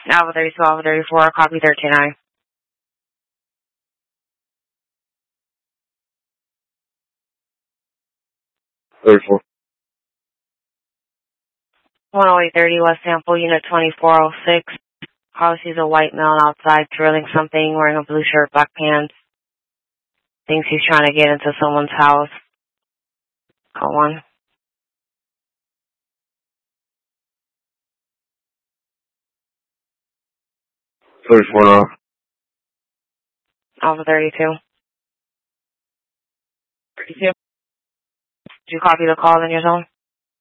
Alpha 32, Alpha 34, copy 13-9. 34. 10830 West Sample, Unit 2406. House sees a white male outside drilling something, wearing a blue shirt, black pants. Thinks he's trying to get into someone's house. Call 1. 34 off. Alpha 32. 32. Did you copy the call in your zone?